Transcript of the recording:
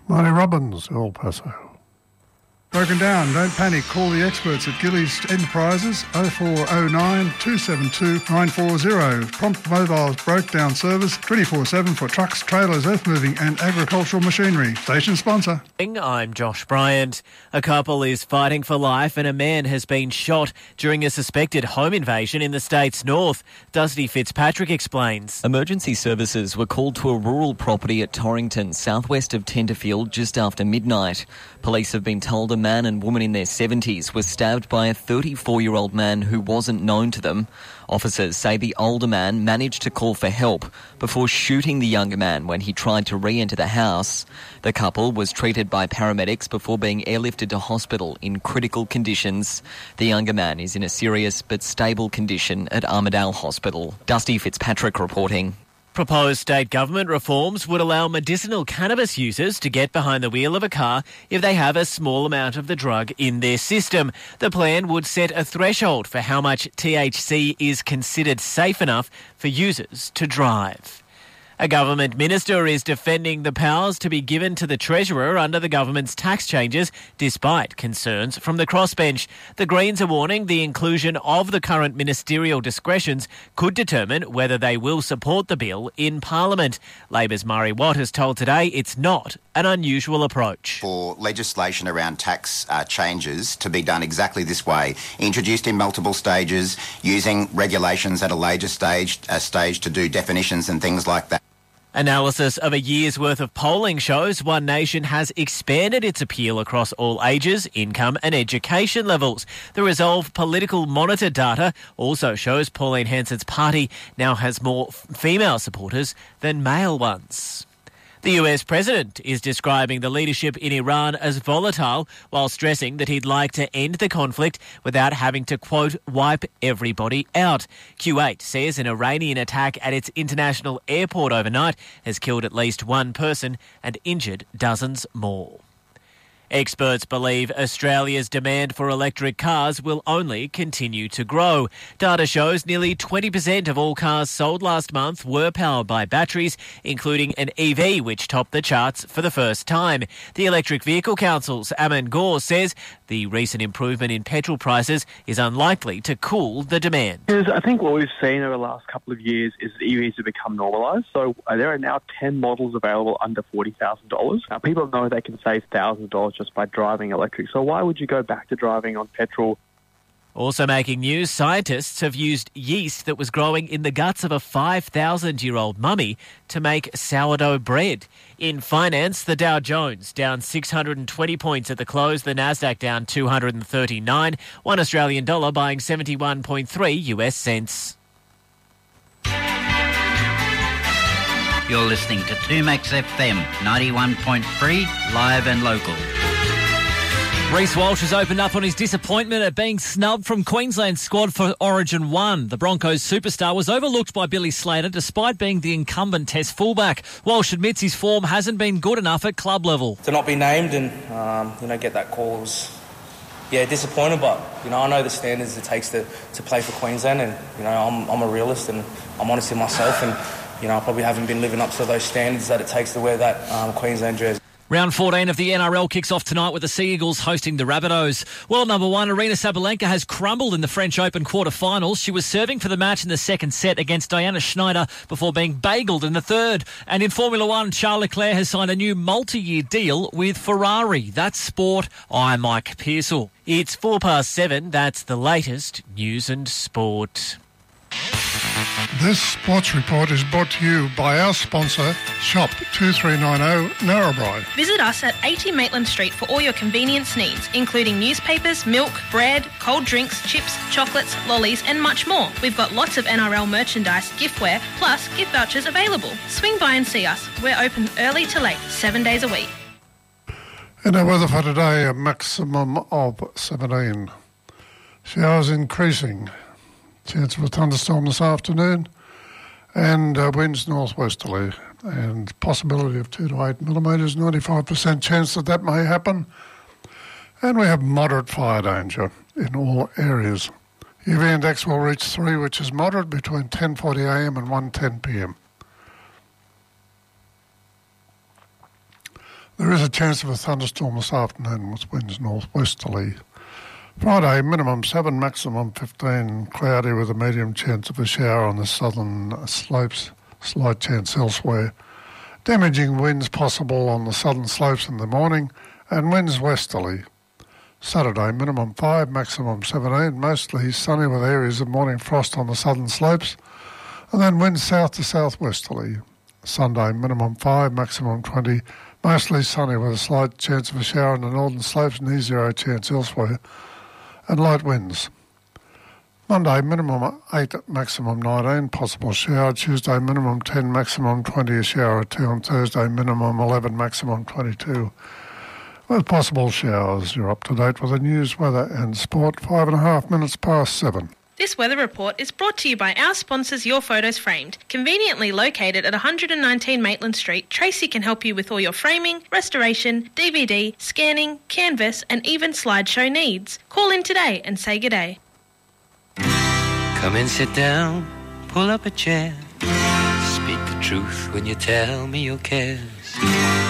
Marty Robbins, El Paso. Broken down, don't panic. Call the experts at Gillies Enterprises 0409 272 940. Prompt Mobile's broke down service 24/7 for trucks, trailers, earth moving and agricultural machinery. Station sponsor. I'm Josh Bryant. A couple is fighting for life and a man has been shot during a suspected home invasion in the state's north. Dusty Fitzpatrick explains. Emergency services were called to a rural property at Torrington, southwest of Tenterfield, just after midnight. Police have been told a man and woman in their 70s was stabbed by a 34-year-old man who wasn't known to them. Officers say the older man managed to call for help before shooting the younger man when he tried to re-enter the house. The couple was treated by paramedics before being airlifted to hospital in critical conditions. The younger man is in a serious but stable condition at Armidale Hospital. Dusty Fitzpatrick reporting. Proposed state government reforms would allow medicinal cannabis users to get behind the wheel of a car if they have a small amount of the drug in their system. The plan would set a threshold for how much THC is considered safe enough for users to drive. A government minister is defending the powers to be given to the Treasurer under the government's tax changes, despite concerns from the crossbench. The Greens are warning the inclusion of the current ministerial discretions could determine whether they will support the bill in Parliament. Labor's Murray Watt has told Today it's not an unusual approach. For legislation around tax changes to be done exactly this way, introduced in multiple stages, using regulations at a later stage to do definitions and things like that. Analysis of a year's worth of polling shows One Nation has expanded its appeal across all ages, income and education levels. The Resolve Political Monitor data also shows Pauline Hanson's party now has more female supporters than male ones. The US president is describing the leadership in Iran as volatile while stressing that he'd like to end the conflict without having to, quote, wipe everybody out. Kuwait says an Iranian attack at its international airport overnight has killed at least one person and injured dozens more. Experts believe Australia's demand for electric cars will only continue to grow. Data shows nearly 20% of all cars sold last month were powered by batteries, including an EV which topped the charts for the first time. The Electric Vehicle Council's Aman Gore says the recent improvement in petrol prices is unlikely to cool the demand. Because I think what we've seen over the last couple of years is that EVs have become normalised. So there are now 10 models available under $40,000. Now people know they can save $1,000 just by driving electric. So why would you go back to driving on petrol? Also making news, scientists have used yeast that was growing in the guts of a 5,000-year-old mummy to make sourdough bread. In finance, the Dow Jones down 620 points at the close, the Nasdaq down 239, $1 Australian dollar buying 71.3 US cents. You're listening to 2Max FM 91.3, live and local. Reece Walsh has opened up on his disappointment at being snubbed from Queensland's squad for Origin 1. The Broncos superstar was overlooked by Billy Slater despite being the incumbent Test fullback. Walsh admits his form hasn't been good enough at club level. To not be named and get that call was disappointed, but I know the standards it takes to play for Queensland, and I'm a realist and I'm honest with myself, and I probably haven't been living up to those standards that it takes to wear that Queensland jersey. Round 14 of the NRL kicks off tonight with the Sea Eagles hosting the Rabbitohs. World number 1, Aryna Sabalenka has crumbled in the French Open quarter-finals. She was serving for the match in the second set against Diana Schneider before being bageled in the third. And in Formula 1, Charles Leclerc has signed a new multi-year deal with Ferrari. That's sport. I'm Mike Pearsall. It's 7:04. That's the latest news and sport. This sports report is brought to you by our sponsor, Shop 2390 Narrabri. Visit us at 80 Maitland Street for all your convenience needs, including newspapers, milk, bread, cold drinks, chips, chocolates, lollies and much more. We've got lots of NRL merchandise, giftware, plus gift vouchers available. Swing by and see us. We're open early to late, 7 days a week. In our weather for today, a maximum of 17. Showers increasing. Chance of a thunderstorm this afternoon, and winds northwesterly, and possibility of 2 to 8 millimetres, 95% chance that may happen. And we have moderate fire danger in all areas. UV index will reach 3, which is moderate, between 10:40am and 1:10pm. There is a chance of a thunderstorm this afternoon with winds northwesterly. Friday, minimum 7, maximum 15, cloudy with a medium chance of a shower on the southern slopes, slight chance elsewhere. Damaging winds possible on the southern slopes in the morning and winds westerly. Saturday, minimum 5, maximum 17, mostly sunny with areas of morning frost on the southern slopes, and then winds south to southwesterly. Sunday, minimum 5, maximum 20, mostly sunny with a slight chance of a shower on the northern slopes and zero chance elsewhere, and light winds. Monday, minimum 8, maximum 19, possible shower. Tuesday, minimum 10, maximum 20, a shower or 2. On Thursday, minimum 11, maximum 22. With possible showers. You're up to date with the news, weather and sport. 5.5 minutes past 7. This weather report is brought to you by our sponsors, Your Photos Framed. Conveniently located at 119 Maitland Street, Tracy can help you with all your framing, restoration, DVD, scanning, canvas and even slideshow needs. Call in today and say good day. Come and sit down, pull up a chair. Speak the truth when you tell me your cares.